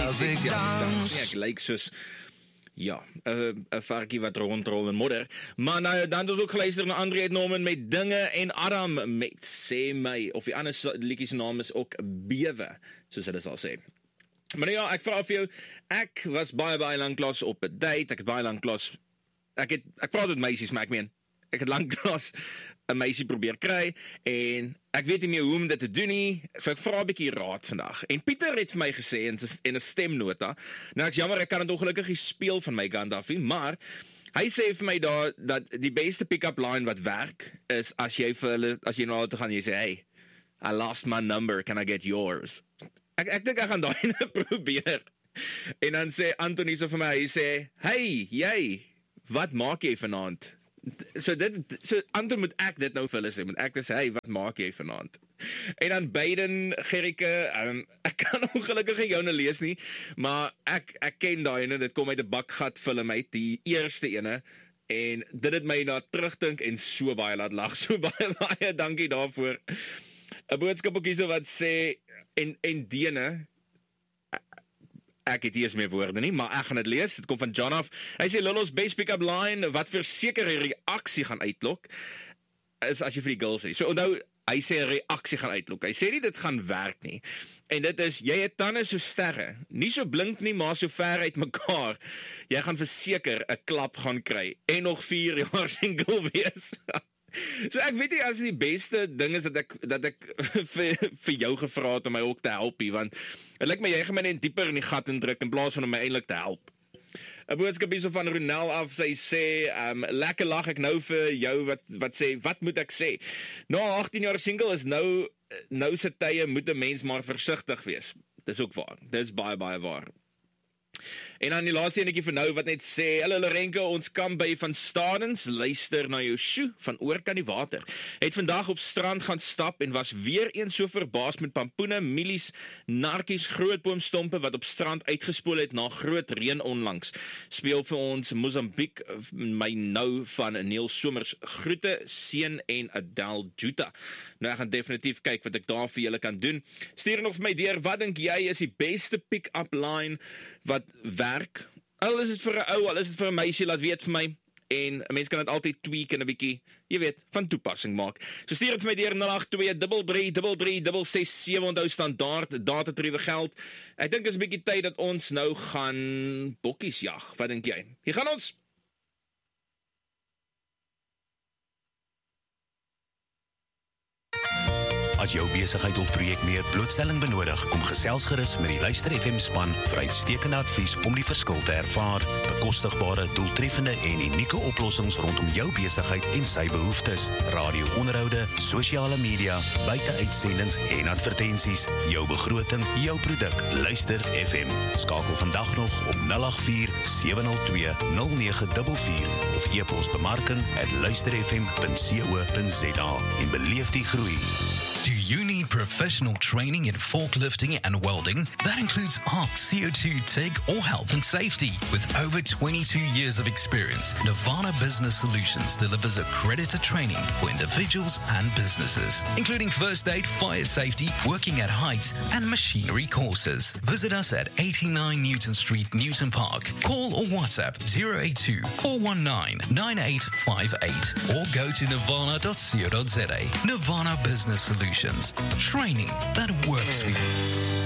as ek dans. Ek lyk soos ja, 'n varkie wat rondrol in modder. Maar nou, dan het ons ook geluister na André Norman met Dinge en Adam met Sê My, of die ander liedjie se naam is ook Bewe, soos hulle sal sê. Maar nou ja, ek vra vir jou, ek was baie lanklaas op 'n date, ek het baie lanklaas, ek praat met meisies, maar ek het lanklaas 'n meisie probeer kry, en ek weet nie meer hoe om dit te doen nie, so ek vra 'n bietjie raad vandag. En Pieter het vir my gesê, in 'n stemnota, nou ek's jammer, ek kan dit ongelukkig nie speel van my kant af nie, maar hy sê vir my daar, dat die beste pick-up line wat werk, is as jy na hulle toe gaan, jy sê, hey, I lost my number, can I get yours? Ek dink ek gaan daai probeer. En dan sê Anthony so vir my, hy sê, hey, jy, wat maak jy vanaand? So Anton moet ek dit nou vir hulle sê, moet ek sê, hey, wat maak jy vanaand? En dan Biden, Gerike, ek kan ongelukkig nie joune lees nie, maar ek ken daai ene, dit kom uit 'n bakgat film uit, die eerste ene, en dit het my na terugdink en so baie laat lag, so baie dankie daarvoor. 'n boodskap ook hierso wat sê, en Dene, ek het nie eens meer woorde nie, maar ek gaan dit lees, dit kom van John af. Hy sê, Lolo's best pick-up line, wat vir sekere reaksie gaan uitlok, is as jy vir die girls sê. So onthou, hy sê reaksie gaan uitlok. Hy sê nie dit gaan werk nie. En dit is, jy het tande so sterre, nie so blink nie, maar so ver uit mekaar. Jy gaan verseker 'n klap gaan kry, en nog 4 jaar single wees. So ek weet nie as die beste ding is dat ek vir jou gevra het om my ook te help hier, want het lyk my jy gaan my net dieper in die gat indruk in plaas van om my eintlik te help. 'n boodskap hierso van Ronel af, sy sê, lekker lag ek nou vir jou wat sê, wat moet ek sê? Na 18 jaar single is nou se tye moet 'n mens maar versigtig wees. Dis ook waar. Dis baie waar. En dan die laaste enetjie vir nou wat net sê, hallo Lorenke, ons kan by Van Stadens, luister na jou sjoe van oor kan die water. Het vandag op strand gaan stap en was weer eens so verbaas met pampoene, mielies, narkies, grootboomstompe wat op strand uitgespoel het na groot reën onlangs. Speel vir ons Mozambiek, my nou van Neil Somers. Groete, Sean en Adele Juta. Nou ek gaan definitief kyk wat ek daar vir julle kan doen. Stuur nog vir my deur, wat dink jy is die beste pick-up line wat werk? Al is dit vir 'n ou, al is dit vir 'n meisie, laat weet vir my. En 'n mens kan dit altyd tweak en 'n bietjie, jy weet, van toepassing maak. So stuur dit vir my deur 082333667. Onthou standaard datatariewe geld. Ek dink is 'n bietjie tyd dat ons nou gaan bokkies jag. Wat dink jy? Hier gaan ons. As jou besigheid of projek meer blootstelling benodig, kom gesels gerus met die Luister FM span vir uitstekende advies om die verskil te ervaar. Bekostigbare, doeltreffende en unieke oplossings rondom jou besigheid en sy behoeftes. Radio-onderhoude, sosiale media, buite-uitsendings en advertensies. Jou begroting, jou produk. Luister FM. Skakel vandag nog op 084-702-0944 of e-pos bemarking@luisterfm.co.za en beleef die groei. Do you need professional training in forklifting and welding? That includes ARC, CO2, TIG, or health and safety. With over 22 years of experience, Nirvana Business Solutions delivers accredited training for individuals and businesses, including first aid, fire safety, working at heights, and machinery courses. Visit us at 89 Newton Street, Newton Park. Call or WhatsApp 082-419-9858 or go to nirvana.co.za. Nirvana Business Solutions. Training that works for you.